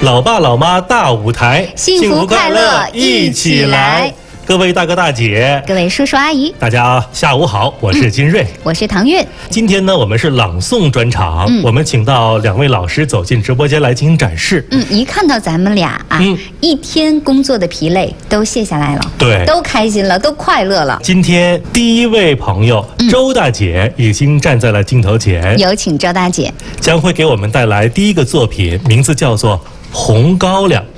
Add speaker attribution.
Speaker 1: 老爸老妈大舞台，
Speaker 2: 幸福快乐一起来。
Speaker 1: 各位大哥大姐，
Speaker 2: 各位叔叔阿姨，
Speaker 1: 大家下午好，我是金瑞，
Speaker 2: 我是唐韵。
Speaker 1: 今天呢，我们是朗诵专场，我们请到2位老师走进直播间来进行展示。
Speaker 2: 一看到咱们俩啊，一天工作的疲累都卸下来了，
Speaker 1: 对，
Speaker 2: 都开心了，都快乐了。
Speaker 1: 今天第一位朋友周大姐已经站在了镜头前，
Speaker 2: 有请周大姐，
Speaker 1: 将会给我们带来第一个作品，名字叫做《红高粱》。